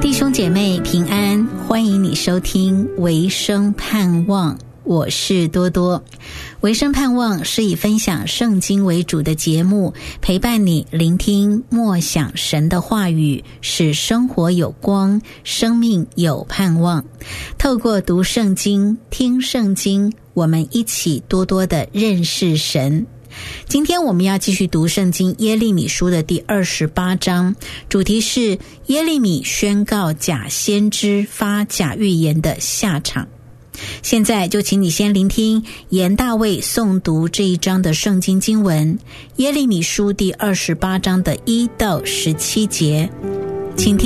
弟兄姐妹平安，欢迎你收听维生盼望，我是多多。维生盼望是以分享圣经为主的节目，陪伴你聆听默想神的话语，使生活有光，生命有盼望。透过读圣经、听圣经，我们一起多多的认识神。今天我们要继续读圣经耶利米书的第28章，主题是耶利米宣告假先知发假预言的下场。现在就请你先聆听严大卫诵读这一章的圣经经文，耶利米书第28章的1到17节，请听。